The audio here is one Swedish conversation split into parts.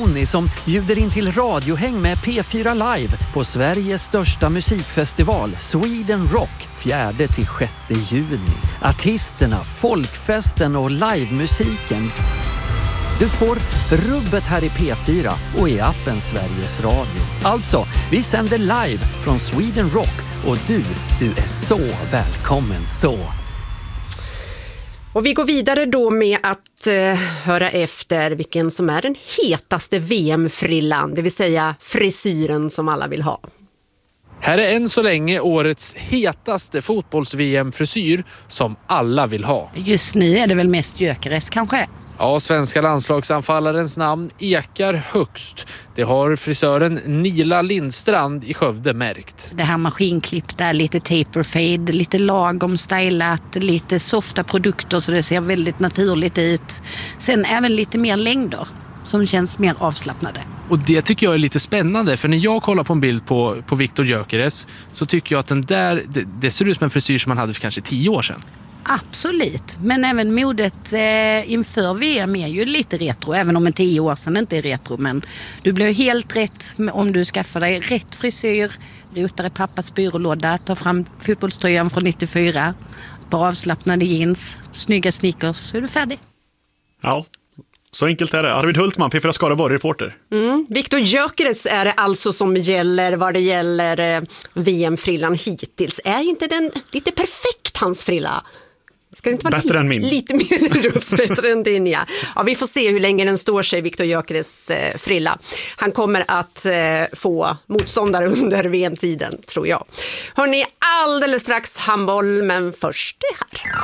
Jonny som bjuder in till radiohäng med P4 Live på Sveriges största musikfestival Sweden Rock 4-6 juni. Artisterna, folkfesten och livemusiken. Du får rubbet här i P4 och i appen Sveriges Radio. Alltså, vi sänder live från Sweden Rock och du är så välkommen så. Och vi går vidare då med att höra efter vilken som är den hetaste VM-frillan, det vill säga frisyren som alla vill ha. Här är än så länge årets hetaste fotbolls-VM-frisyr som alla vill ha. Just nu är det väl mest Gyökeres kanske? Ja, svenska landslagsanfallarens namn ekar högst. Det har frisören Nila Lindstrand i Skövde märkt. Det här maskinklipp där, lite taper fade, lite lagom stylat, lite softa produkter så det ser väldigt naturligt ut. Sen även lite mer längder som känns mer avslappnade. Och det tycker jag är lite spännande, för när jag kollar på en bild på Viktor Gyökeres så tycker jag att den där, det ser ut som en frisyr som man hade för kanske 10 år sedan. Absolut, men även modet inför VM är ju lite retro, även om en 10 år sedan inte är retro. Men du blir helt rätt om du skaffar dig rätt frisyr, rotar i pappas byrålåda, tar fram fotbollströjan från 94, på avslappnade jeans, snygga sneakers, så är du färdig. Ja, så enkelt är det. Arvid Hultman, P4 Skaraborg, reporter. Viktor Gyökeres är det alltså som gäller vad det gäller VM-frillan hittills. Är inte den lite perfekt, hans frilla? Ska det inte vara bättre än min? Lite mer rups, bättre än din, ja. Ja, vi får se hur länge den står sig, Viktor Gyökeres frilla. Han kommer att få motståndare under VM-tiden, tror jag. Hörrni, alldeles strax handboll, men först det här.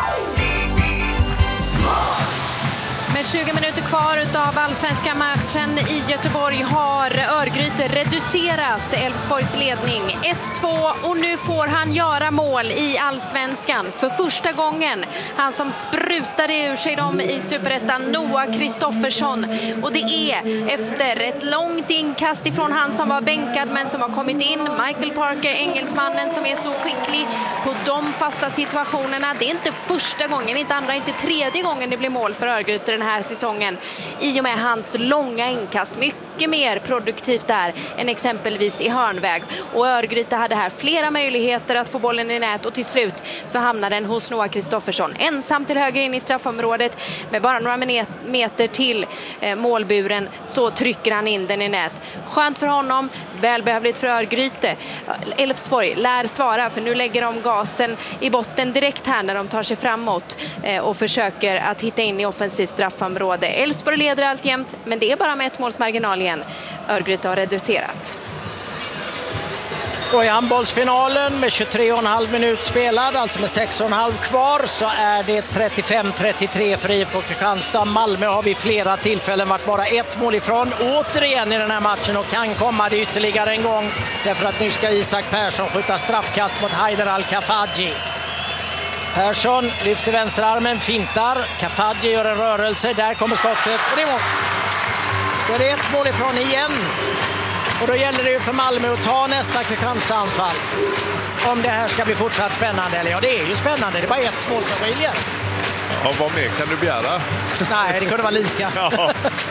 Med 20 minuter kvar av allsvenska matchen i Göteborg har Örgryte reducerat Elfsborgs ledning 1-2 och nu får han göra mål i allsvenskan för första gången. Han som sprutade ur sig dem i Superettan, Noah Kristoffersson, och det är efter ett långt inkast ifrån han som var bänkad men som har kommit in, Michael Parker, engelsmannen som är så skicklig på de fasta situationerna. Det är inte första gången, inte andra, inte tredje gången det blir mål för Örgryte den här säsongen i och med hans långa inkast. Mycket mer produktivt där än exempelvis i hörnväg. Och Örgryte hade här flera möjligheter att få bollen i nät och till slut så hamnar den hos Noah Kristoffersson. Ensam till höger in i straffområdet med bara några meter till målburen så trycker han in den i nät. Skönt för honom, välbehövligt för Örgryte. Elfsborg lär svara, för nu lägger de gasen i botten direkt här när de tar sig framåt och försöker att hitta in i offensivt straffområde. Elfsborg leder alltjämt, men det är bara med ett målsmarginal igen. Örgryte har reducerat. Och i handbollsfinalen med 23,5 minut spelad, alltså med 6,5 kvar, så är det 35-33 för IFK Kristianstad. Malmö har vid flera tillfällen varit bara ett mål ifrån återigen i den här matchen och kan komma det ytterligare en gång, därför att nu ska Isak Persson skjuta straffkast mot Haider Al-Kafaji. Persson lyfter vänsterarmen, fintar, Kafaji gör en rörelse, där kommer skottet och det är mål. Det är ett mål ifrån igen. Och då gäller det ju för Malmö att ta nästa Kristianstad-anfall. Om det här ska bli fortsatt spännande. Eller ja, det är ju spännande. Det är bara ett mål som skiljer. Ja, vad mer kan du begära? Nej, det kunde vara lika. Ja.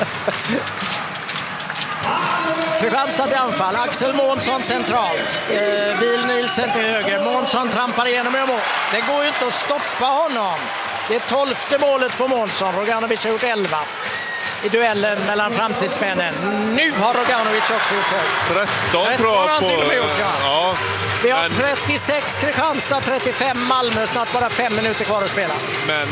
Kristianstad till anfall. Axel Månsson centralt. Bill Nielsen till höger. Månsson trampar igenom i mål. Det går ju inte att stoppa honom. Det är 12:e målet på Månsson. Roganovic har gjort 11. I duellen mellan framtidsmännen. Nu har Roganovic också gjort 13 tror jag på. Ja. Vi har 36 Kristianstad, 35 Malmö. Snart bara 5 minuter kvar att spela. Men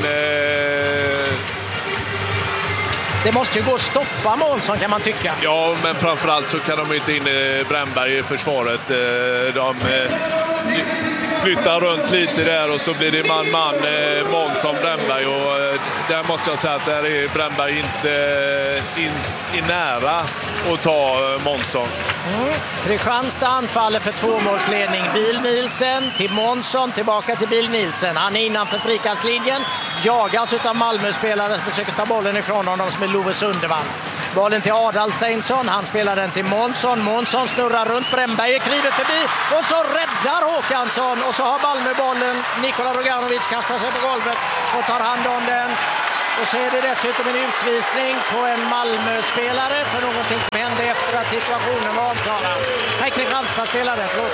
det måste ju gå att stoppa Månsson, kan man tycka. ja, men framförallt så kan de inte in i Brännberg i försvaret. De flyttar runt lite där och så blir det man Månsson Brännberg, och där måste jag säga att där är Brännberg inte i nära att ta Månsson. Kristianstad anfaller för 2-målsledning. Bill Nielsen till Månsson, tillbaka till Bill Nielsen. Han är innanför frikastlinjen, jagas utav Malmö-spelare som försöker ta bollen ifrån honom, som är Love Sundervall. Bollen till Adalsteinsson, han spelar den till Månsson. Månsson snurrar runt, Brännberg kliver förbi och så räddar Håkansson, och så har Malmö bollen. Nikola Roganovic kastar sig på golvet och tar hand om den. Och så är det dessutom en utvisning på en Malmö-spelare för någonting som efter att situationen var avklarad. Här Kristianstad spelade, förlåt.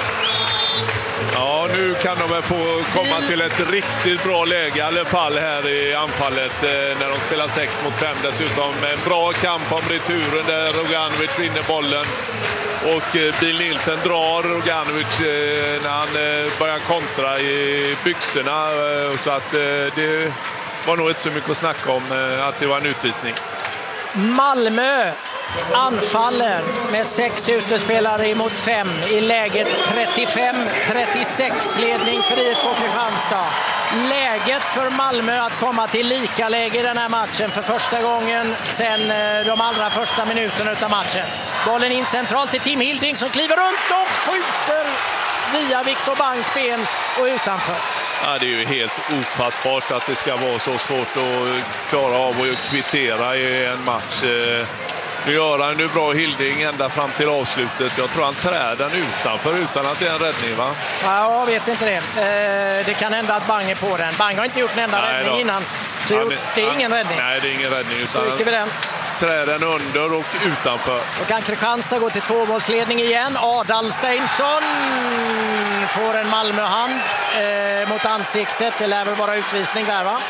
Ja, nu kan de väl få komma till ett riktigt bra läge i alla fall här i anfallet när de spelar 6-5. Dessutom en bra kamp om returen där Roganovic vinner bollen. Och Bill Nielsen drar Roganovic när han börjar kontra i byxorna. Så att det var nog inte så mycket att snacka om att det var en utvisning. Malmö anfaller med 6 utespelare emot 5 i läget 35-36, ledning för IFK Kristianstad. Läget för Malmö att komma till lika läge i den här matchen för första gången sedan de allra första minuterna av matchen. Bollen in centralt till Tim Hilding som kliver runt och skjuter via Viktor Bangs ben och utanför. Ja, det är ju helt ofattbart att det ska vara så svårt att klara av och kvittera i en match. Nu gör han nu bra Hilding ända fram till avslutet. Jag tror han trär den utanför utan att det är en räddning, va? Ja, jag vet inte det. Det kan hända att Bang är på den. Bang har inte gjort en enda räddning innan. Så det är ingen räddning. Nej, det är ingen räddning. Utan vi den. Trär den under och utanför. Och kan Kristianstad gå till 2-målsledning igen. Adal Steinsson får en Malmöhand mot ansiktet. Det lär väl vara utvisning där, va?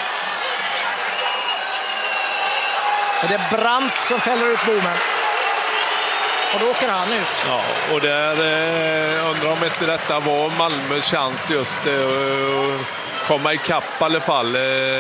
Det är Brandt som fäller ut bommen. Och då åker han ut. Ja, och där undrar om inte detta var Malmös chans just att komma ikapp i alla fall.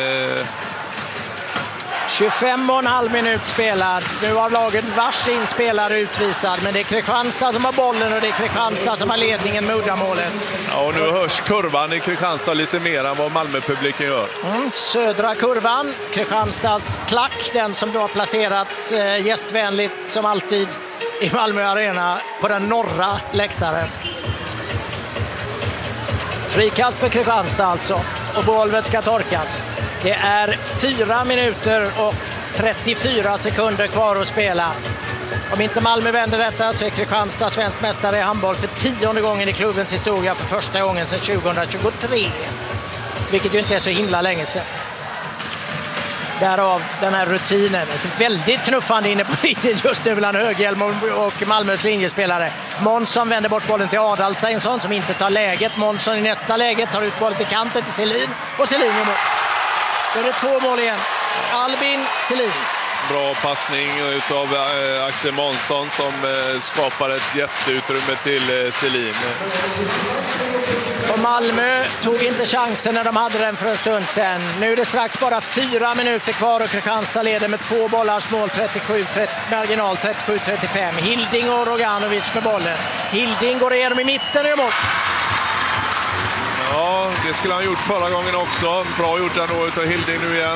25,5 minut spelar. Nu har laget varsin spelare utvisad, men det är Kristianstad som har bollen och det är Kristianstad som har ledningen med uddamålet. Ja, och nu hörs kurvan i Kristianstad lite mer än vad Malmö-publiken gör. Södra kurvan, Kristianstads klack, den som då har placerats gästvänligt som alltid i Malmö Arena på den norra läktaren. Frikast för Kristianstad alltså, och golvet ska torkas. Det är 4 minuter och 34 sekunder kvar att spela. Om inte Malmö vänder detta så är Kristianstad svensk mästare i handboll för 10:e gången i klubbens historia, för första gången sedan 2023. Vilket ju inte är så himla länge sedan. Därav den här rutinen. Ett väldigt knuffande inne på linjen just nu mellan Höghjelm och Malmös linjespelare. Månsson vänder bort bollen till Adal Steinsson som inte tar läget. Månsson i nästa läge tar ut bollen till kanten till Selin. Och Selin är mål. Då är det 2 mål igen. Albin Selin. Bra passning utav Axel Månsson som skapar ett jätteutrymme till Selin. Och Malmö tog inte chansen när de hade den för en stund sedan. Nu är det strax bara 4 minuter kvar och Kristianstad leder med 2 bollars mål, marginal 37-35. Hilding och Roganovic med bollen. Hilding går igenom i mitten och gör mål. Ja, det skulle han gjort förra gången också. Bra gjort ändå utav Hilding nu igen.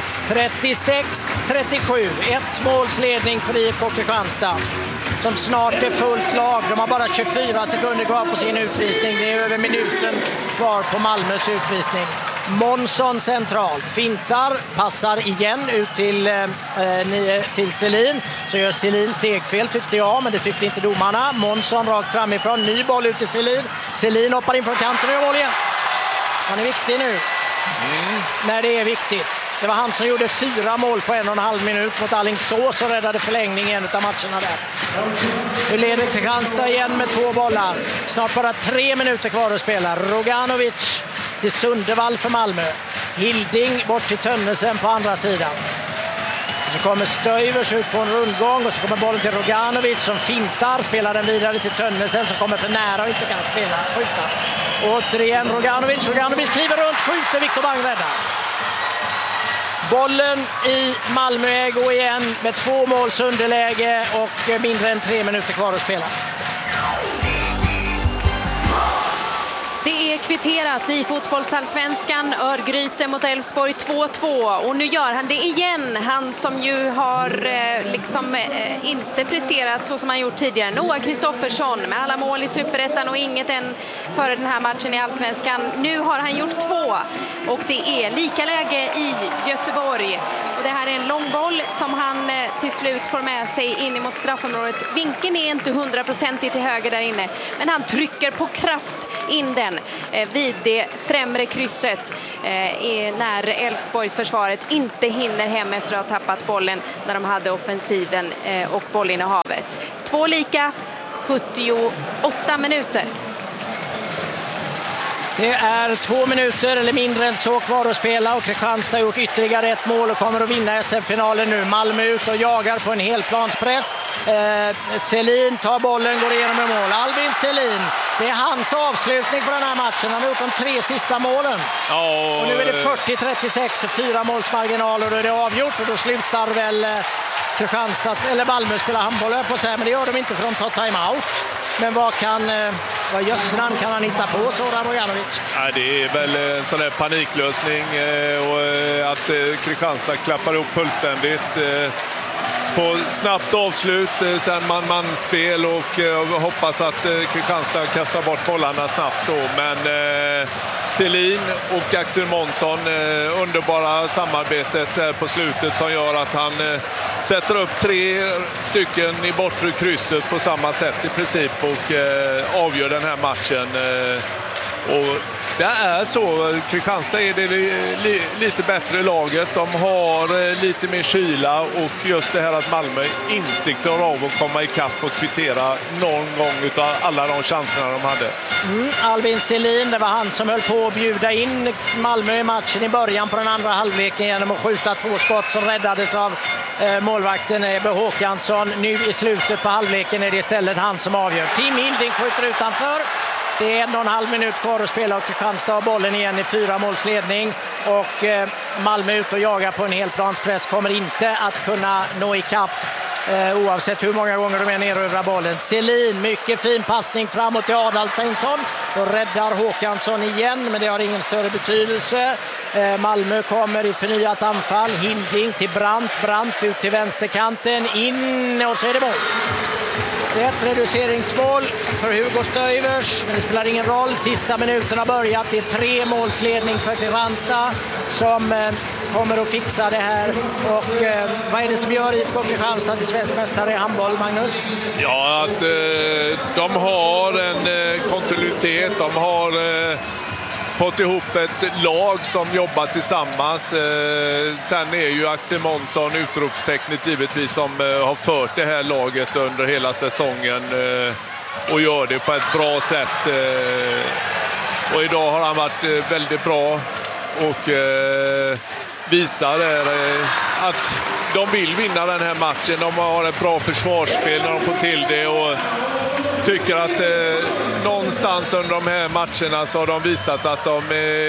36-37, 1 målsledning för IFK Kristianstad som snart är fullt lag. De har bara 24 sekunder kvar på sin utvisning. Det är över minuten kvar på Malmös utvisning. Månsson centralt, fintar, passar igen ut till Selin. Så gör Selin stegfel tyckte jag, men det tyckte inte domarna. Månsson rakt framifrån, ny boll ut till Selin. Selin hoppar in från kanten och gör mål igen. Han är viktig nu. När det är viktigt. Det var han som gjorde 4 mål på 1,5 minut mot Alingsås och räddade förlängningen av matcherna där. Nu leder Kristianstad igen med 2 bollar. Snart bara 3 minuter kvar att spela. Roganovic till Sundevall för Malmö. Hilding bort till Tönnesen på andra sidan. Så kommer Stöivers ut på en rundgång och så kommer bollen till Roganovic som fintar. Spelar den vidare till Tönnesen som kommer för nära och inte kan skjuta. Återigen Roganovic. Roganovic kliver runt, skjuter, Viktor Bang räddar. Bollen i Malmö igen med 2 måls underläge och mindre än 3 minuter kvar att spela. Det är kvitterat i fotbollsallsvenskan. Örgryte mot Elfsborg 2-2 och nu gör han det igen. Han som ju har inte presterat så som han gjort tidigare. Noah Kristoffersson med alla mål i Superettan och inget än före den här matchen i allsvenskan. Nu har han gjort 2 och det är lika läge i Göteborg. Och det här är en lång boll som han till slut får med sig in mot straffområdet. Vinkeln är inte 100% till höger där inne, men han trycker på kraft in den vid det främre krysset när Elfsborgs försvaret inte hinner hem efter att ha tappat bollen när de hade offensiven och bollinnehavet. 2 lika, 78 minuter. Det är 2 minuter eller mindre än så kvar att spela och Kristianstad har gjort ytterligare ett mål och kommer att vinna SM-finalen nu. Malmö ut och jagar på en helplanspress. Selin tar bollen, går igenom i mål. Albin Selin, det är hans avslutning på den här matchen. Han har gjort de 3 sista målen. Ja, och nu är det 40-36 och 4 målsmarginal och då är det avgjort och då slutar väl Kristianstad eller Malmö spela handboll på sig, men det gör de inte för de tar timeout. Men vad jössnan kan han hitta på, Zoran Bojanovic? Ja, det är väl en sån där paniklösning och att Kristianstad klappar upp fullständigt. På snabbt avslut, sen man-spel och hoppas att Kristianstad kastar bort bollarna snabbt då. Men Selin och Axel Månsson, underbara samarbetet på slutet som gör att han sätter upp 3 stycken i bortre krysset på samma sätt i princip och avgör den här matchen. Och det är så, Kristianstad är det lite bättre laget. De har lite mer kyla och just det här att Malmö inte klarar av att komma ikapp och kvittera någon gång utav alla de chanserna de hade. Albin Selin, det var han som höll på att bjuda in Malmö i matchen i början på den andra halvleken genom att skjuta 2 skott som räddades av målvakten Ebbe Håkansson. Nu i slutet på halvleken är det istället han som avgör. Tim Hilding skjuter utanför. Det är 1,5 minut kvar att spela och Kristianstad har bollen igen i 4 målsledning. Och Malmö ut och jagar på en helplanspress, kommer inte att kunna nå ikapp oavsett hur många gånger de är nerövrar bollen. Selin, mycket fin passning framåt till Adalsteinsson. Då räddar Håkansson igen, men det har ingen större betydelse. Malmö kommer i förnyat anfall. Hilding till Brandt ut till vänsterkanten. In och så är det mål. Det är ett reduceringsmål för Hugo Stöivers, men det spelar ingen roll. Sista minuten har börjat. Det är 3 målsledning för Kristianstad som kommer att fixa det här. Och vad är det som gör IFK Kristianstad till svensk mästare i handboll, Magnus? Ja, att de har en kontinuitet. De har fått ihop ett lag som jobbar tillsammans. Sen är ju Axel Månsson utropstecknet givetvis som har fört det här laget under hela säsongen och gör det på ett bra sätt. Och idag har han varit väldigt bra och visar att de vill vinna den här matchen. De har ett bra försvarsspel när de får till det och tycker att någonstans under de här matcherna så har de visat att de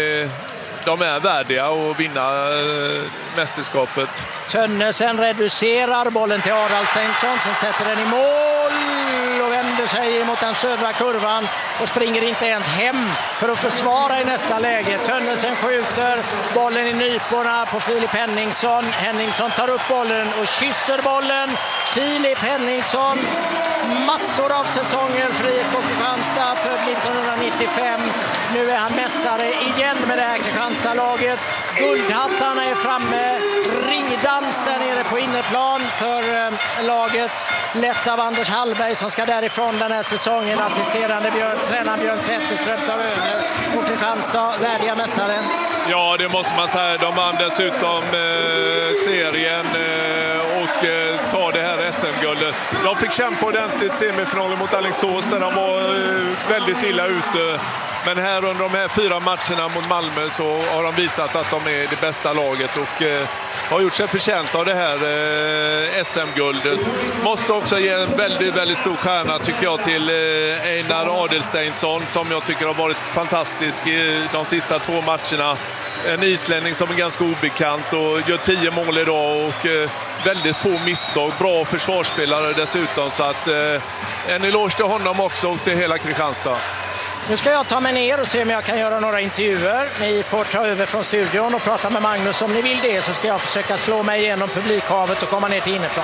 är värdiga att vinna mästerskapet. Tönnesen reducerar bollen till Adalsteinsson som sätter den i mål och vänder sig mot den södra kurvan och springer inte ens hem för att försvara i nästa läge. Tönnesen skjuter bollen i nyporna på Filip Henningsson. Henningsson tar upp bollen och kysser bollen. Filip Henningsson, massor av säsonger för IFK Kristianstad för 1995. Nu är han mästare igen med det här Kristianstad-laget. Guldhattarna är framme. Ringdans där nere på innerplan för laget. Lett av Anders Hallberg som ska därifrån den här säsongen. Assisterande tränaren Björn Zetterström tar över mot Kristianstad, värdiga mästare. Ja, det måste man säga. De vann dessutom serien och tar det här SM-guldet. De fick kämpa ordentligt semifinalen mot Alingsås där de var väldigt illa ute. Men här under de här 4 matcherna mot Malmö så har de visat att de är det bästa laget och har gjort sig förtjänt av det här SM-guldet. Måste också ge en väldigt, väldigt stor stjärna tycker jag till Einar Adalsteinsson som jag tycker har varit fantastisk i de sista 2 matcherna. En islänning som är ganska obekant och gör 10 mål idag och väldigt få misstag. Bra försvarsspelare dessutom så att en eloge till honom också och till hela Kristianstad. Nu ska jag ta mig ner och se om jag kan göra några intervjuer. Ni får ta över från studion och prata med Magnus. Om ni vill det så ska jag försöka slå mig igenom publikhavet och komma ner till innerplan.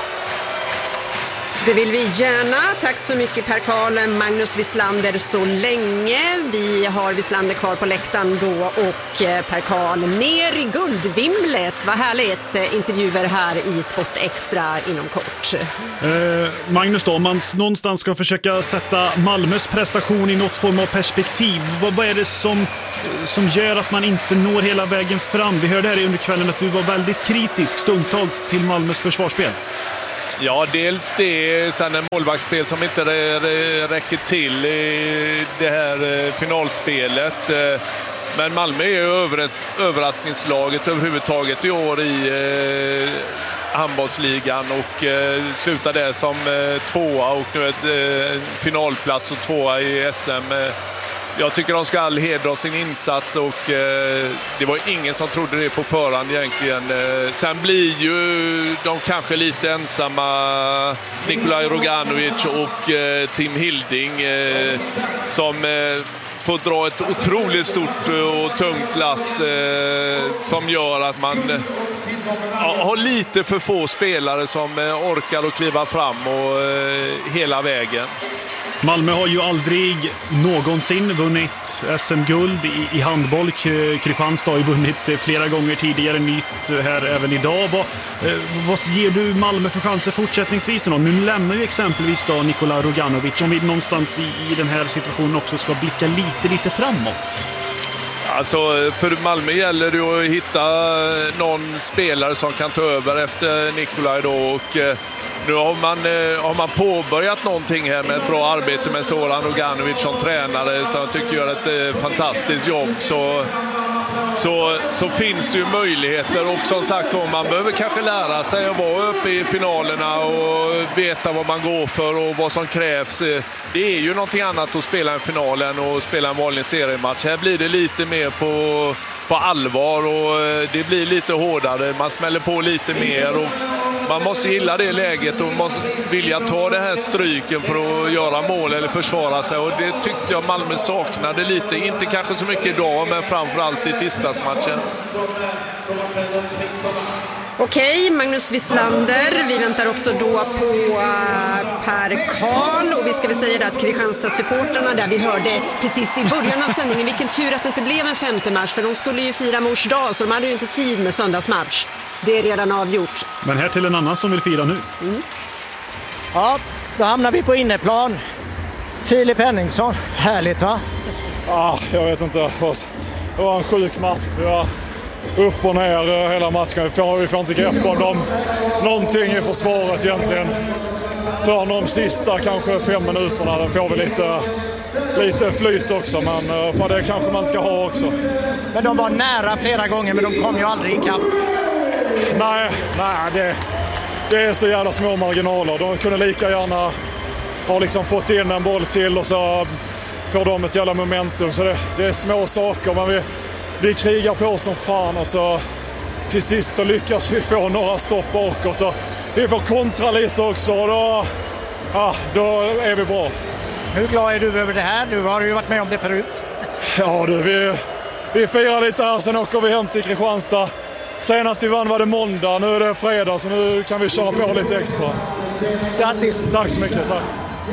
Det vill vi gärna. Tack så mycket Per Karl, Magnus Wislander så länge. Vi har Wislander kvar på läktaren då och Per Karl ner i guldvimlet. Vad härligt. Intervjuer här i Sport Extra inom kort. Magnus då, om man någonstans ska försöka sätta Malmös prestation i något form av perspektiv. Vad är det som gör att man inte når hela vägen fram? Vi hörde här under kvällen att du var väldigt kritisk stundtals till Malmös försvarsspel. Ja, dels det, sen en målvaktsspel som inte räcker till i det här finalspelet. Men Malmö är ju överraskningslaget överhuvudtaget i år i handbollsligan och slutar där som tvåa och nu ett finalplats och tvåa i SM. Jag tycker de ska hedra sin insats och det var ingen som trodde det på förhand egentligen. Sen blir ju de kanske lite ensamma, Nikolaj Roganovic och Tim Hilding som får dra ett otroligt stort och tungt lass som gör att man har lite för få spelare som orkar att kliva fram och hela vägen. Malmö har ju aldrig någonsin vunnit SM-guld i handboll. Kristianstad har ju vunnit flera gånger tidigare, nytt här även idag. Vad ger du Malmö för chanser fortsättningsvis nu? Nu lämnar ju exempelvis då Nikola Roganovic. Om vi någonstans i den här situationen också ska blicka lite framåt. Alltså för Malmö gäller det att hitta någon spelare som kan ta över efter Nikolaj då, och nu har man påbörjat någonting här med ett bra arbete med Zoran Roganovic som tränare, så jag tycker gör ett fantastiskt jobb, så finns det ju möjligheter, och som sagt man behöver kanske lära sig att vara uppe i finalerna och veta vad man går för och vad som krävs. Det är ju någonting annat att spela en final än att spela en vanlig seriematch. Här blir det lite mer på allvar och det blir lite hårdare, man smäller på lite mer och man måste gilla det läget och måste vilja ta det här stryken för att göra mål eller försvara sig, och det tyckte jag Malmö saknade lite, inte kanske så mycket idag men framförallt i tisdagsmatchen. Okej, Magnus Wislander. Vi väntar också då på Per Karl, och vi ska väl säga det att Kristianstad-supporterna där vi hörde precis i början av sändningen, vilken tur att det inte blev en femte match, för de skulle ju fira mors dag så de hade ju inte tid med söndagsmatch. Det är redan avgjort. Men här till en annan som vill fira nu. Ja, då hamnar vi på inneplan. Filip Henningsson, härligt va? Ja, jag vet inte. Det var en sjuk match. Ja, upp och ner hela matchen. Vi får inte grepp om dem. Någonting i försvaret egentligen. För de sista kanske 5 minuterna. Den får vi lite flyt också, men för det kanske man ska ha också. Men de var nära flera gånger, men de kom ju aldrig ikapp. Nej, det är så jävla små marginaler. De kunde lika gärna ha liksom fått in en boll till och så får de ett jävla momentum. Så det är små saker, men vi krigar på som fan, och så till sist så lyckas vi få några stopp bakåt. Och vi får kontra lite också, och då är vi bra. Hur glad är du över det här? Du har ju varit med om det förut. Ja du, vi firar lite här, sen åker vi hem till Kristianstad. Senast vi vann var det måndag, nu är det fredag, så nu kan vi köra på lite extra. Grattis! Tack så mycket, tack.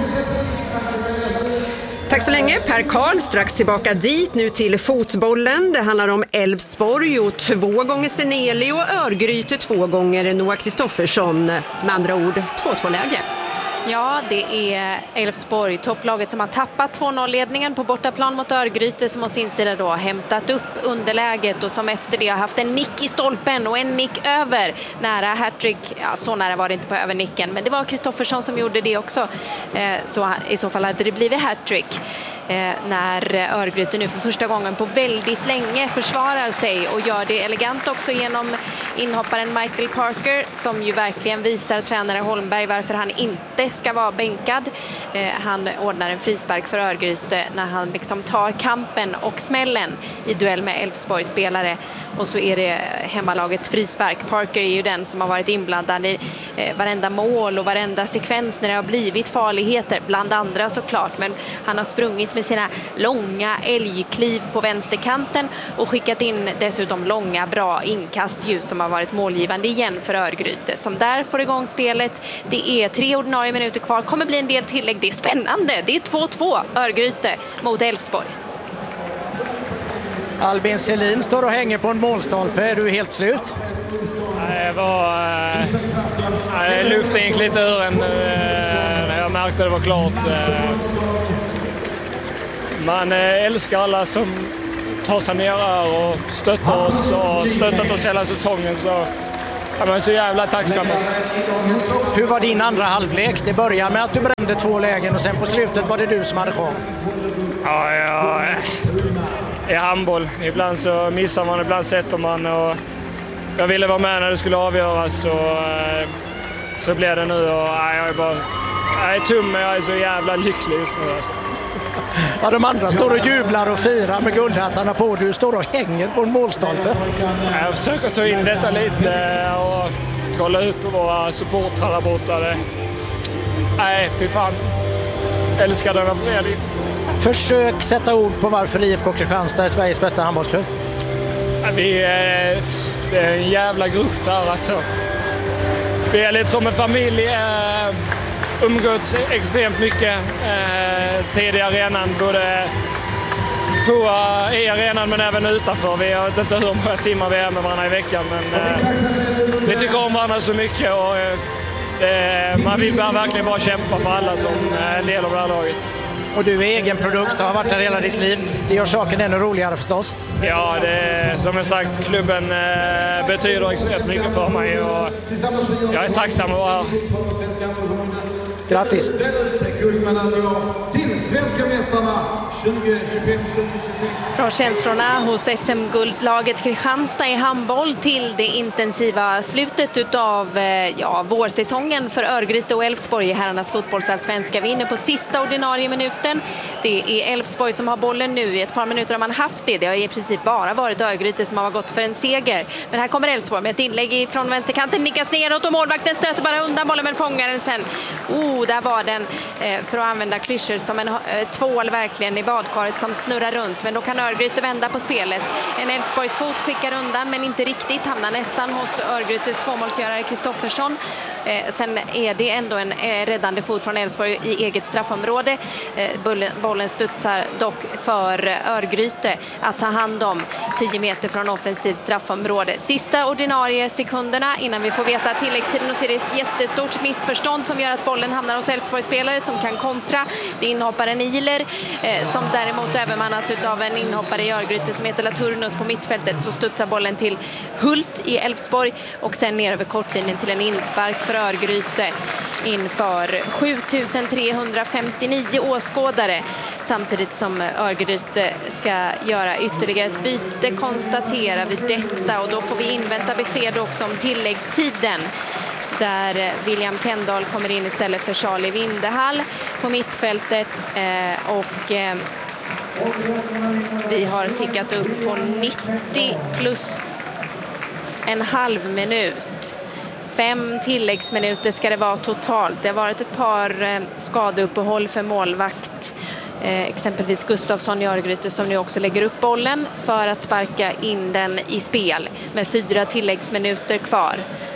Tack så länge, Per Karl. Strax tillbaka dit, nu till fotbollen. Det handlar om Elfsborg och 2 gånger Seneli och Örgryte 2 gånger Noah Kristoffersson. Med andra ord, 2-2-läge. Ja, det är Elfsborg, topplaget, som har tappat 2-0-ledningen på bortaplan mot Örgryte, som å sin sida då har hämtat upp underläget och som efter det har haft en nick i stolpen och en nick över nära hattrick. Ja, så nära var det inte på övernicken, men det var Kristoffersson som gjorde det också. Så i så fall hade det blivit hattrick när Örgryte nu för första gången på väldigt länge försvarar sig och gör det elegant också genom inhopparen Michael Parker, som ju verkligen visar tränare Holmberg varför han inte ska vara bänkad. Han ordnar en frispark för Örgryte när han liksom tar kampen och smällen i duell med Elfsborg spelare, och så är det hemmalagets frispark. Parker är ju den som har varit inblandad i varenda mål och varenda sekvens när det har blivit farligheter, bland andra såklart, men han har sprungit med sina långa älgkliv på vänsterkanten och skickat in dessutom långa bra inkast som har varit målgivande igen för Örgryte, som där får igång spelet. Det är 3 ordinarie minuter kvar, kommer bli en del tillägg, det är spännande. Det är 2-2 Örgryte mot Elfsborg. Albin Selin står och hänger på en målstolpe. Är du helt slut? Luften gick lite ur en när jag märkte det var klart. Man älskar alla som tar sig ner och stöttar oss och stöttat oss hela säsongen. Så man är så jävla tacksam. Hur var din andra halvlek? Det började med att du brände 2 lägen och sen på slutet var det du som hade chans. Ja, i handboll. Ibland så missar man, ibland sätter man. Och jag ville vara med när det skulle avgöras så blev det nu. Och jag är tum, men jag är så jävla lycklig just nu. Alltså. Ja, de andra står och jublar och firar med guldhattarna på. Du står och hänger på en målstolpe. Jag försöker ta in detta lite och kolla ut på våra supportrar där borta. Nej, fy fan. Älskar denna förening. Försök sätta ord på varför IFK Kristianstad är Sveriges bästa handbollsklubb. Det är en jävla grupp där alltså. Vi är lite som en familj. Umgåtts extremt mycket tid i arenan, både i arenan men även utanför. Vi vet inte hur många timmar vi är med varandra i veckan, men vi tycker om varandra så mycket och man vill verkligen bara kämpa för alla som är en del av det här laget. Och du är egen produkt och har varit där hela ditt liv. Det gör saken ännu roligare förstås. Ja, som jag sagt, klubben betyder extremt mycket för mig och jag är tacksam att vara här. Grattis! Till svenska mästarna 2025-2026. Från känslorna hos SM-guldlaget Kristianstad i handboll till det intensiva slutet utav vårsäsongen för Örgryte och Elfsborg i herrarnas fotbollsallsvenska. Vi är inne på sista ordinarie minuten. Det är Elfsborg som har bollen nu. I ett par minuter har man haft det. Det har i princip bara varit Örgryte som har gått för en seger. Men här kommer Elfsborg med ett inlägg från vänsterkanten. Nickas neråt och målvakten stöter bara undan bollen men fångar den sen. Där var den, för att använda klyschor, som en tvål verkligen i badkaret som snurrar runt. Men då kan Örgryte vända på spelet. En Elfsborgs fot skickar undan men inte riktigt. Hamnar nästan hos Örgrytes tvåmålsgörare Kristoffersson. Sen är det ändå en räddande fot från Elfsborg i eget straffområde. Bollen studsar dock för Örgryte att ta hand om 10 meter från offensiv straffområde. Sista ordinarie sekunderna innan vi får veta tilläggstiden, och ser det ett jättestort missförstånd som gör att bollen hamnar hos Elfsborgsspelare som kan kontra. Det är inhopparen Iler som däremot övermannas av en inhoppare i Örgryte som heter Laturnus på mittfältet. Så studsar bollen till Hult i Elfsborg och sen ner över kortlinjen till en inspark för Örgryte inför 7359 åskådare, samtidigt som Örgryte ska göra ytterligare ett byte, konstaterar vi detta, och då får vi invänta besked också om tilläggstiden, där William Kendall kommer in istället för Charlie Windehall på mittfältet, och vi har tickat upp på 90 plus en halv minut. 5 tilläggsminuter ska det vara totalt. Det har varit ett par skadeuppehåll för målvakt. Exempelvis Gustafsson i Örgryte som nu också lägger upp bollen för att sparka in den i spel med 4 tilläggsminuter kvar.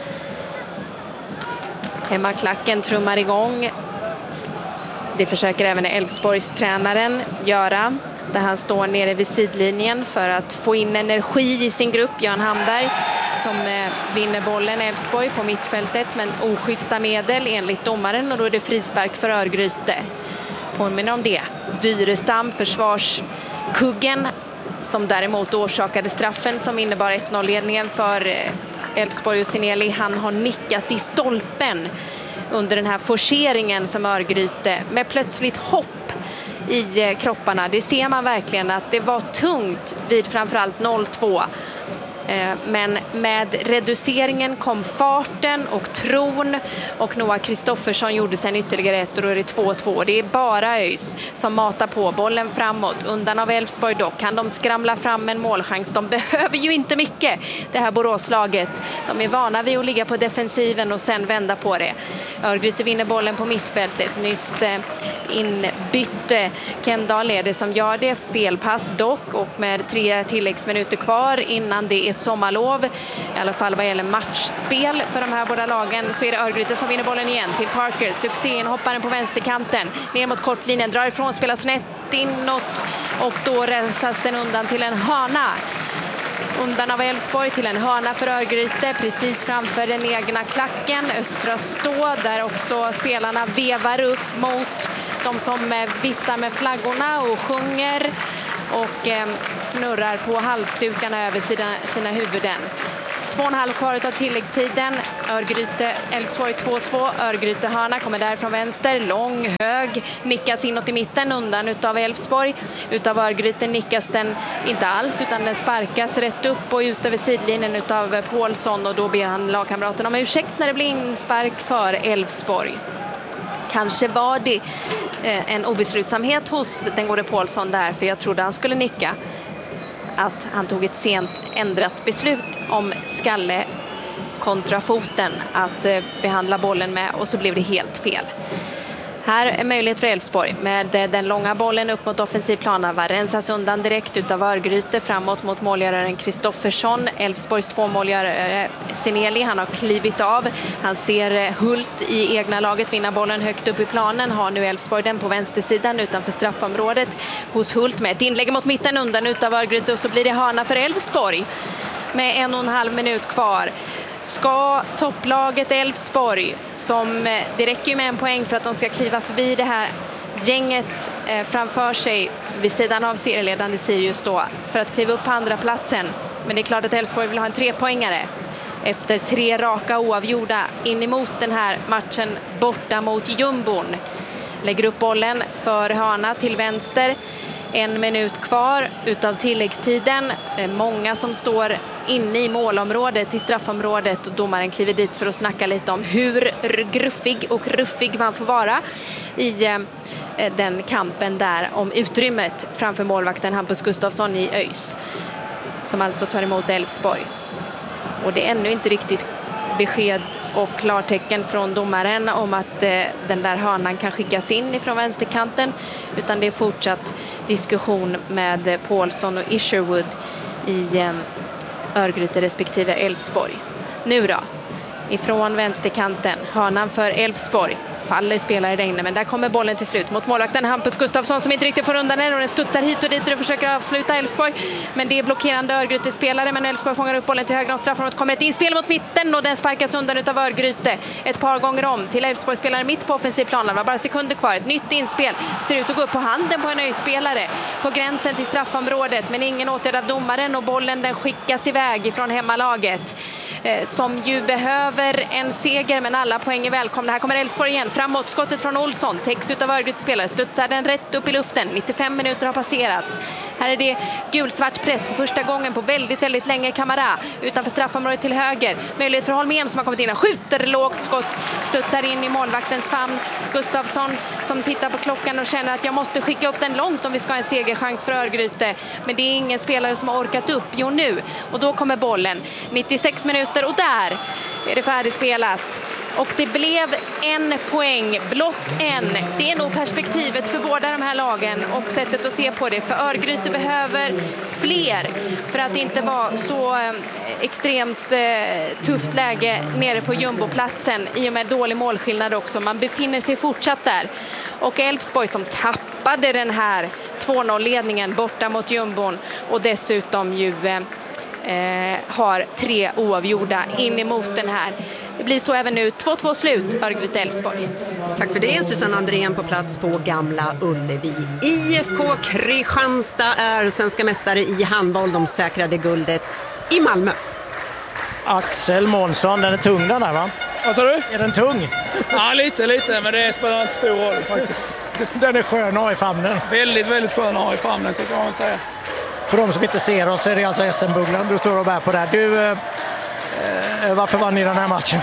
Hemmaklacken trummar igång. Det försöker även Elfsborgs tränaren göra, där han står nere vid sidlinjen för att få in energi i sin grupp. Jan Hamberg som vinner bollen, Elfsborg på mittfältet, men oschyssta medel enligt domaren, och då är det frispark för Örgryte. Påminner om det. Dyrestam, försvarskuggen, som däremot orsakade straffen som innebar 1-0-ledningen för Elfsborg, och Sinelli, han har nickat i stolpen under den här forceringen som Örgryte med plötsligt hopp i kropparna. Det ser man verkligen att det var tungt vid framförallt 0-2. Men med reduceringen kom farten och tron, och Noah Kristoffersson gjorde sen ytterligare ett, och då är det 2-2. Det är bara ÖIS som matar på bollen framåt. Undan av Elfsborg dock kan de skramla fram en målchans. De behöver ju inte mycket, det här Boråslaget. De är vana vid att ligga på defensiven och sen vända på det. Örgryte vinner bollen på mittfältet. Nyss inbytte Kendall är det som gör det. Felpass dock, och med 3 tilläggsminuter kvar innan det är sommarlov, i alla fall vad gäller matchspel för de här båda lagen, så är det Örgryte som vinner bollen igen till Parker. Succéinhopparen på vänsterkanten, ner mot kortlinjen, drar ifrån, spelar snett inåt, och då rensas den undan till en hörna. Undan av Elfsborg till en hörna för Örgryte, precis framför den egna klacken. Östra stå, där också spelarna vevar upp mot de som viftar med flaggorna och sjunger och snurrar på halsdukarna över sina huvuden. 2,5 kvar av tilläggstiden. Örgryte-Elfsborg 2-2. Örgryte-hörna kommer där från vänster. Lång, hög, nickas inåt i mitten undan utav Elfsborg. Utav Örgryte nickas den inte alls, utan den sparkas rätt upp och ut över sidlinjen utav Paulsson, och då ber han lagkamraten om ursäkt när det blir inspark för Elfsborg. Kanske var det en obeslutsamhet hos den gode Paulsson där, för jag trodde han skulle nicka. Att han tog ett sent ändrat beslut om skalle kontra foten att behandla bollen med, och så blev det helt fel. Här är möjlighet för Elfsborg med den långa bollen upp mot offensivplanen. Rensas undan direkt utav Örgryte framåt mot målgöraren Kristoffersson. Elfsborgs 2-målgörare Seneli, han har klivit av. Han ser Hult i egna laget vinna bollen högt upp i planen. Har nu Elfsborg den på vänstersidan utanför straffområdet hos Hult med ett inlägg mot mitten undan utav Örgryte, och så blir det hörna för Elfsborg med 1,5 minut kvar. Ska topplaget Elfsborg, som det räcker ju med en poäng för att de ska kliva förbi det här gänget framför sig vid sidan av serieledande Sirius då, för att kliva upp på andra platsen. Men det är klart att Elfsborg vill ha en 3-poängare efter 3 raka oavgjorda in emot den här matchen borta mot Jumbon. Lägger upp bollen för hörna till vänster. 1 minut kvar utav tilläggstiden. Många som står inne i målområdet, i straffområdet, och domaren kliver dit för att snacka lite om hur gruffig och ruffig man får vara i den kampen där om utrymmet framför målvakten Hampus Gustafsson i ÖIS, som alltså tar emot Elfsborg. Och det är ännu inte riktigt besked och klartecken från domaren om att den där hörnan kan skickas in ifrån vänsterkanten, utan det är fortsatt diskussion med Paulsson och Isherwood i Örgryte respektive Elfsborg. Nu då, ifrån vänsterkanten, hörnan för Elfsborg, faller spelare där inne, men där kommer bollen till slut mot målvakten Hampus Gustafsson som inte riktigt får undan den, och den studsar hit och dit och försöker avsluta Elfsborg, men det är blockerande Örgryte-spelare, men Elfsborg fångar upp bollen till höger om straffområdet, kommer ett inspel mot mitten och den sparkas undan utav Örgryte ett par gånger om till Elfsborg-spelare mitt på offensivplanen. Det var bara sekunder kvar, ett nytt inspel ser ut att gå upp på handen på en ÖIS-spelare på gränsen till straffområdet, men ingen åtgärd av domaren, och bollen den skickas iväg ifrån hemmalaget som ju behöver en seger, men alla poäng är välkomna. Här kommer Elfsborg igen, framåt, skottet från Olsson täcks ut av Örgryte-spelare, studsar den rätt upp i luften. 95 minuter har passerat. Här är det gulsvart press för första gången på väldigt, väldigt länge. Kamara utanför straffområdet till höger, möjlighet för Holmén som har kommit in och skjuter lågt skott, studsar in i målvaktens famn. Gustafsson som tittar på klockan och känner att jag måste skicka upp den långt om vi ska ha en segerchans för Örgryte, men det är ingen spelare som har orkat upp. Jo, nu, och då kommer bollen 96 minuter, och där är det färdigspelat. Och det blev 1 poäng, blott en. Det är nog perspektivet för båda de här lagen och sättet att se på det. För Örgryte behöver fler för att inte vara så extremt tufft läge nere på jumboplatsen, i och med dålig målskillnad också. Man befinner sig fortsatt där. Och Elfsborg som tappade den här 2-0-ledningen borta mot jumbon, och dessutom ju har 3 oavgjorda in emot den här. Det blir så även nu. 2-2 slut, Örgryte-Elfsborg. Tack för det, Susanne Andrén på plats på Gamla Ullevi. IFK Kristianstad är svenska mästare i handboll. De säkrade guldet i Malmö. Axel Månsson, den är tung den här, va? Vad sa du? Är den tung? Ja, lite, men det spelar inte stor roll faktiskt. Den är skön att ha i famnen. Väldigt, väldigt skön att ha i famnen, så kan man säga. För de som inte ser oss är det alltså SM-bubblan du står och bär på där. Du, varför vann ni den här matchen?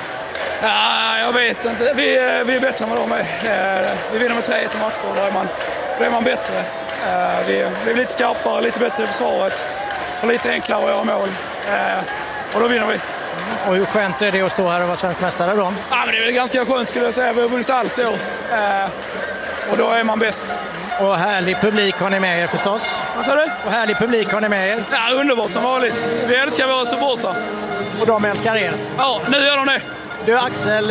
Ja, jag vet inte. Vi är bättre än vad de är. Vi vinner med 3-1 matcher, då är man bättre. Vi är lite skarpare, lite bättre i försvaret och lite enklare att göra mål. Och då vinner vi. Och hur skönt är det att stå här och vara svensk mästare då? Ja, men det är väl ganska skönt skulle jag säga. Vi har vunnit allt i år. Och då är man bäst. Och härlig publik har ni med er förstås. Vad sa du? Och härlig publik har ni med er. Ja, underbart som vanligt. Vi älskar våra supportrar. Och de älskar er. Ja, nu gör de det. Du Axel,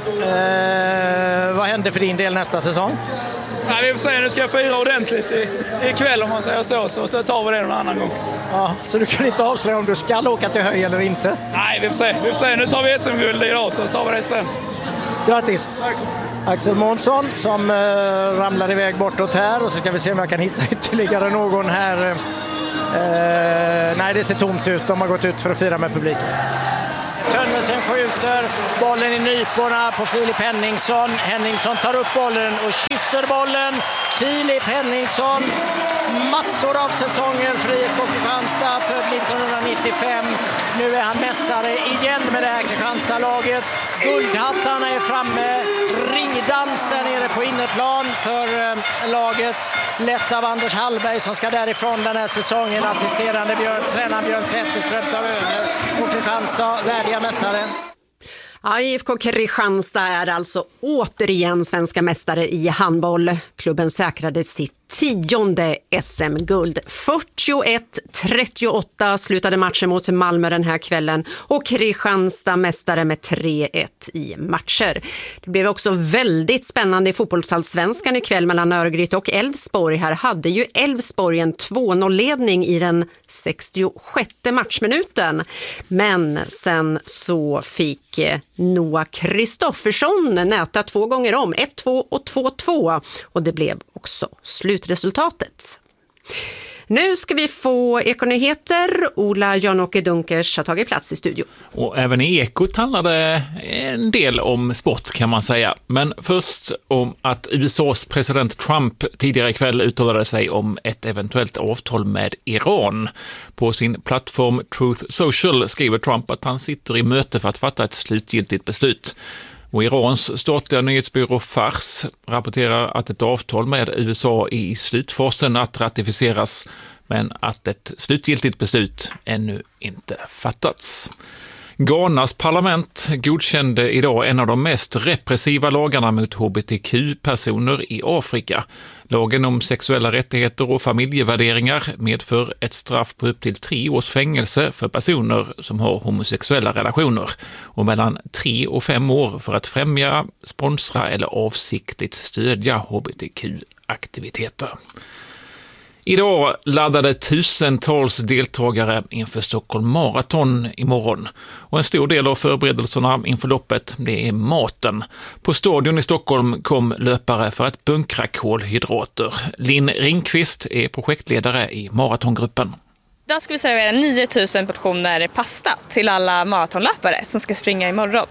vad händer för din del nästa säsong? Ja, vi får se, nu ska jag fira ordentligt ikväll om man säger så tar vi det någon annan gång. Ja, så du kan inte avslöja om du ska åka till Höj eller inte? Nej, vi får se. Nu tar vi SM-guld idag, så tar vi det sen. Grattis! Tack. Axel Månsson som ramlar iväg bortåt här, och så ska vi se om jag kan hitta ytterligare någon här Nej, det ser tomt ut. De har gått ut för att fira med publiken. Tönnesen skjuter, bollen i nyporna på Filip Henningsson. Henningsson tar upp bollen och kysser bollen. Filip Henningsson, massor av säsonger för IFK Kristianstad, född 1995. Nu är han mästare igen med det här Kristianstad-laget. Guldhattarna är framme, ringdans där nere på innerplan för laget. Lett av Anders Hallberg som ska därifrån den här säsongen. Assisterande tränaren Björn Zetterström tar över och Kristianstad värdiga mästare. Ja, IFK Kristianstad är alltså återigen svenska mästare i handboll. Klubben säkrade sitt 10:e SM-guld. 41-38 slutade matchen mot Malmö den här kvällen och Kristianstad mästare med 3-1 i matcher. Det blev också väldigt spännande i fotbollsallsvenskan ikväll mellan Örgryte och Elfsborg. Här hade ju Elfsborg en 2-0-ledning i den 66:e matchminuten. Men sen så fick Noah Kristoffersson näta 2 gånger om, 1-2 och 2-2, och det blev också slutresultatet. Nu ska vi få Ekonyheter. Ola Jan-Åke Dunkers har tagit plats i studio. Och även i Ekot handlade en del om sport kan man säga. Men först om att USAs president Trump tidigare ikväll uttalade sig om ett eventuellt avtal med Iran. På sin plattform Truth Social skriver Trump att han sitter i möte för att fatta ett slutgiltigt beslut. Och Irans statliga nyhetsbyrå Fars rapporterar att ett avtal med USA är i slutfasen att ratificeras, men att ett slutgiltigt beslut ännu inte fattats. Ghanas parlament godkände idag en av de mest repressiva lagarna mot hbtq-personer i Afrika. Lagen om sexuella rättigheter och familjevärderingar medför ett straff på upp till 3 års fängelse för personer som har homosexuella relationer och mellan 3 och 5 år för att främja, sponsra eller avsiktligt stödja hbtq-aktiviteter. Idag laddade tusentals deltagare inför Stockholm Marathon imorgon. Och en stor del av förberedelserna inför loppet, det är maten. På stadion i Stockholm kom löpare för att bunkra kolhydrater. Linn Ringqvist är projektledare i maratongruppen. Idag ska vi servera 9000 portioner pasta till alla maratonlöpare som ska springa imorgon.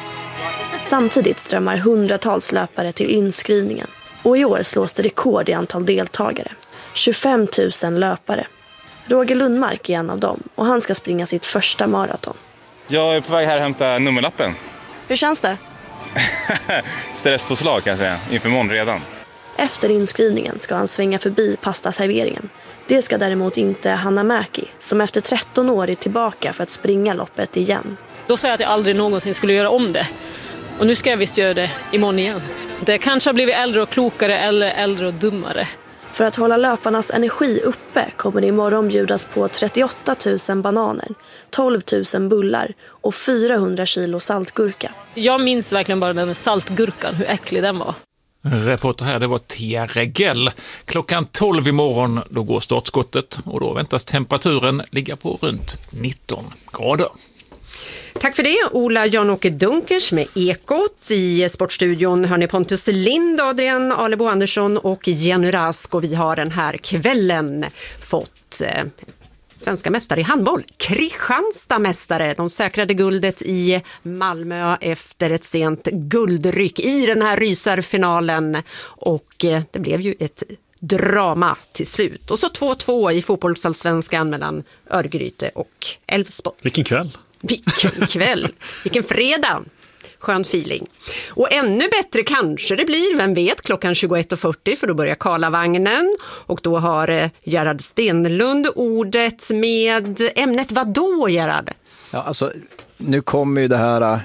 Samtidigt strömmar hundratals löpare till inskrivningen. Och i år slås det rekord i antal deltagare. 25 000 löpare. Roger Lundmark är en av dem och han ska springa sitt första maraton. Jag är på väg här att hämta nummerlappen. Hur känns det? Stresspåslag kan jag säga, inför imorgon redan. Efter inskrivningen ska han svänga förbi pastaserveringen. Det ska däremot inte Hanna Mäki, som efter 13 år är tillbaka för att springa loppet igen. Då sa jag att jag aldrig någonsin skulle göra om det. Och nu ska jag visst göra det imorgon igen. Det kanske har blivit äldre och klokare eller äldre och dummare. För att hålla löparnas energi uppe kommer det imorgon bjudas på 38 000 bananer, 12 000 bullar och 400 kilo saltgurka. Jag minns verkligen bara den saltgurkan, hur äcklig den var. Reporter här, det var Tia Regell. Klockan 12 imorgon, då går startskottet och då väntas temperaturen ligga på runt 19 grader. Tack för det, Ola Jan-Åke Dunkers med Ekot. I Sportstudion hör ni Pontus Lind, Adrian Alebo Andersson och Jenny Rask. Och vi har den här kvällen fått svenska mästare i handboll. Kristianstad mästare. De säkrade guldet i Malmö efter ett sent guldryck i den här rysarfinalen. Och det blev ju ett drama till slut. Och så 2-2 i fotbollsallsvenskan mellan Örgryte och Elfsborg. Vilken kväll! Vilken kväll, vilken fredag. Skön feeling. Och ännu bättre kanske det blir, vem vet, klockan 21.40 för då börjar Karlavagnen. Och då har Gerhard Stenlund ordet med ämnet vadå, Gerhard? Ja, alltså nu kommer ju det här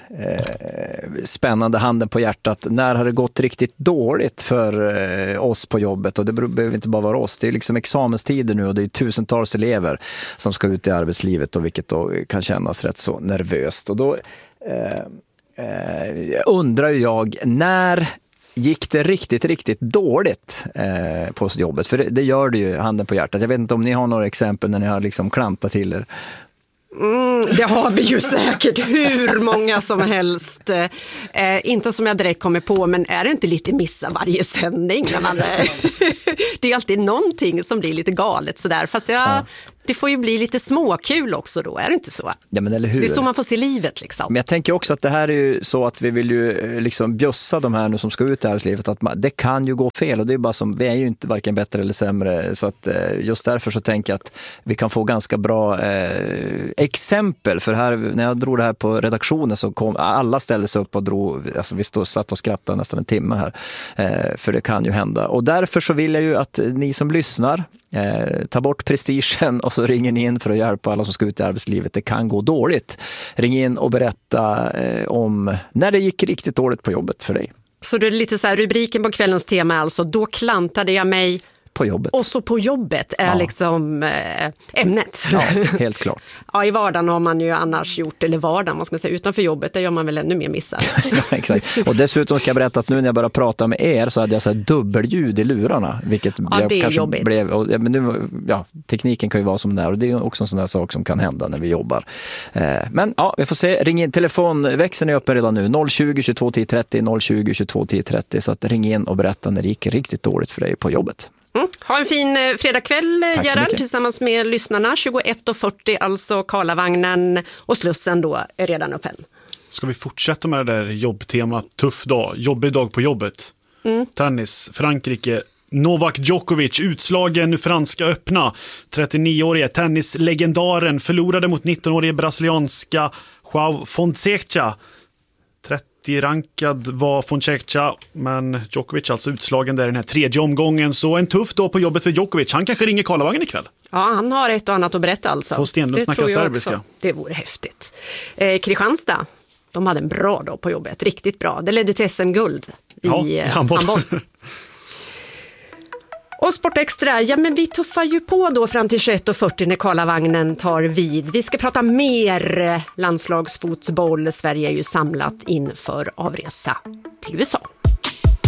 spännande, handen på hjärtat. När har det gått riktigt dåligt för oss på jobbet? Och det behöver inte bara vara oss. Det är liksom examenstider nu och det är tusentals elever som ska ut i arbetslivet, och vilket då kan kännas rätt så nervöst. Och då undrar jag, när gick det riktigt dåligt på jobbet? För det gör det ju, handen på hjärtat. Jag vet inte om ni har några exempel när ni har liksom klantat till er. Det har vi ju säkert hur många som helst. Inte som jag direkt kommer på, men är det inte lite missa varje sändning? Det är alltid någonting som blir lite galet sådär. Fast det får ju bli lite småkul också då, är det inte så? Ja, men eller hur? Det är så man får se livet liksom. Men jag tänker också att det här är ju så att vi vill ju liksom bjussa de här nu som ska ut i arbetslivet att det kan ju gå fel och det är bara som, vi är ju inte varken bättre eller sämre så att just därför så tänker jag att vi kan få ganska bra exempel för här, när jag drog det här på redaktionen så kom alla ställde sig upp och drog, alltså vi satt och skrattade nästan en timme här för det kan ju hända och därför så vill jag ju att ni som lyssnar ta bort prestigen och så ringer ni in för att hjälpa alla som ska ut i arbetslivet. Det kan gå dåligt. Ring in och berätta om när det gick riktigt dåligt på jobbet för dig. Så det är lite så här, rubriken på kvällens tema alltså, då klantade jag mig på jobbet. Och så på jobbet är liksom ämnet. Ja, helt klart. Ja, i vardagen har man ju annars gjort, eller vardagen, man ska säga, utanför jobbet, där gör man väl ännu mer missar. Ja, exakt. Och dessutom ska jag berätta att nu när jag började prata med er så hade jag så här dubbelljud i lurarna. Vilket det är jobbigt. Men nu, tekniken kan ju vara som det är och det är också en sån där sak som kan hända när vi jobbar. Men ja, vi får se. Ring in, telefonväxeln är öppen redan nu. 020 22 10 30, 020 22 10 30. Så att ring in och berätta när det gick riktigt dåligt för dig på jobbet. Ha en fin fredagkväll, Gerard, tillsammans med lyssnarna. 21:40, alltså Karlavagnen, och Slussen då är redan öppen. Ska vi fortsätta med det där jobbtemat? Tuff dag, jobbig dag på jobbet. Tennis, Frankrike, Novak Djokovic, utslagen franska öppna. 39-årige tennislegendaren förlorade mot 19-årige brasilianska João Fonseca. 30-rankad var Fonseca, men Djokovic alltså utslagen där i den här tredje omgången. Så en tuff dag på jobbet för Djokovic. Han kanske ringer Karlavagnen ikväll. Ja, han har ett och annat att berätta alltså. Får Stenlund snacka serbiska. Också. Det vore häftigt. Kristianstad, de hade en bra dag på jobbet. Riktigt bra. Det ledde till SM-guld i handboll. Och Sportextra, ja men vi tuffar ju på då fram till 21:40 när Karlavagnen tar vid. Vi ska prata mer landslagsfotboll. Sverige är ju samlat inför avresa till USA.